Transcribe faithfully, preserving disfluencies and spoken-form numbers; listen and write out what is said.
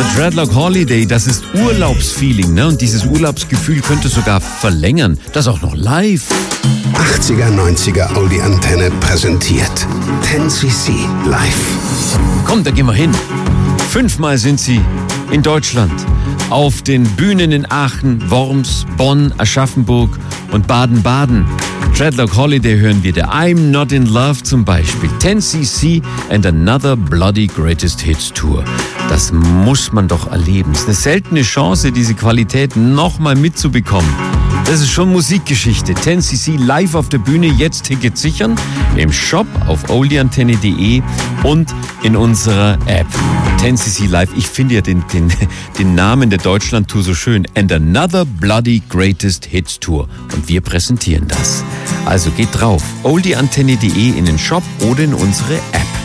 The Dreadlock Holiday, das ist Urlaubsfeeling, ne? Und dieses Urlaubsgefühl könnte sogar verlängern. Das auch noch live. achtziger, neunziger Audi Antenne präsentiert zehn C C live. Komm, da gehen wir hin. Fünfmal sind sie in Deutschland. Auf den Bühnen in Aachen, Worms, Bonn, Aschaffenburg und Baden-Baden. Dreadlock Holiday hören wir der I'm Not in Love zum Beispiel. zehn C C and Another Bloody Greatest Hits Tour. Das muss man doch erleben. Es ist eine seltene Chance, diese Qualität nochmal mitzubekommen. Das ist schon Musikgeschichte. zehn C C live auf der Bühne, jetzt Tickets sichern. Im Shop auf oldieantenne punkt de und in unserer App. zehn C C live. Ich finde ja den, den, den Namen der Deutschland-Tour so schön. And Another Bloody Greatest Hits Tour. Und wir präsentieren das. Also geht drauf. oldieantenne punkt de in den Shop oder in unsere App.